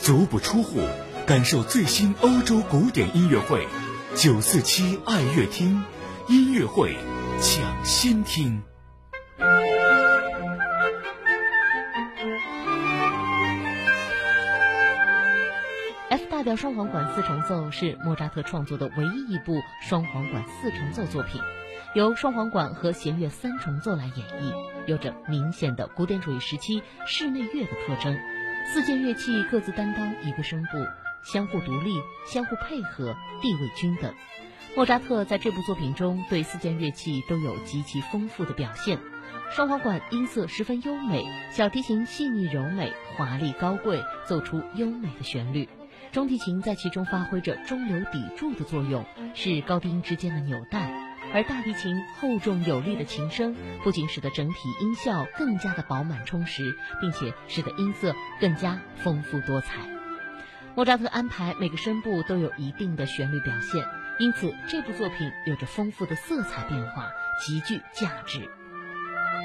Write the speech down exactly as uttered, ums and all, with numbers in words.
足不出户，感受最新欧洲古典音乐会。九四七爱乐厅音乐会抢先听。 F 大调双簧管四重奏是莫扎特创作的唯一一部双簧管四重奏作品，由双簧管和弦乐三重奏来演绎，有着明显的古典主义时期室内乐的特征。四件乐器各自担当一个声部，相互独立，相互配合，地位均等。莫扎特在这部作品中对四件乐器都有极其丰富的表现。双簧管音色十分优美，小提琴细腻柔美，华丽高贵，奏出优美的旋律。中提琴在其中发挥着中流砥柱的作用，是高低音之间的纽带，而大提琴厚重有力的琴声不仅使得整体音效更加的饱满充实，并且使得音色更加丰富多彩。莫扎特安排每个声部都有一定的旋律表现，因此这部作品有着丰富的色彩变化，极具价值。